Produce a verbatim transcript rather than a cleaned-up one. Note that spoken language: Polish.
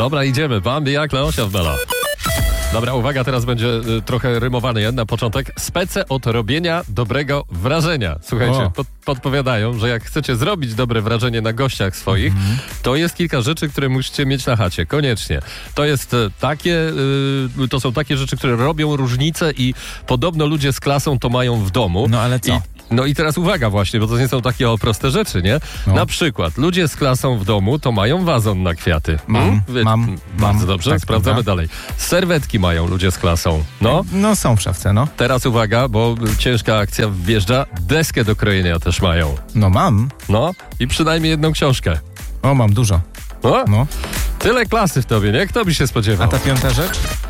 Dobra, idziemy. Bambi jak Leosia w Bela. Dobra, uwaga, teraz będzie y, trochę rymowane na początek. Spece od robienia dobrego wrażenia. Słuchajcie, pod, podpowiadają, że jak chcecie zrobić dobre wrażenie na gościach swoich, mm-hmm. to jest kilka rzeczy, które musicie mieć na chacie. Koniecznie. To jest y, takie, y, to są takie rzeczy, które robią różnicę i podobno ludzie z klasą to mają w domu. No ale co? I, No i teraz uwaga właśnie, bo to nie są takie o proste rzeczy, nie? No. Na przykład ludzie z klasą w domu to mają wazon na kwiaty. Mam, hmm? Wie, mam. Bardzo mam, dobrze, tak, sprawdzamy prawda? dalej. Serwetki mają ludzie z klasą. No. No są w szafce, no. Teraz uwaga, bo ciężka akcja wjeżdża. Deskę do krojenia też mają. No mam. No i przynajmniej jedną książkę. O, mam dużo. No? No. Tyle klasy w tobie, nie? Kto by się spodziewał? A ta piąta rzecz?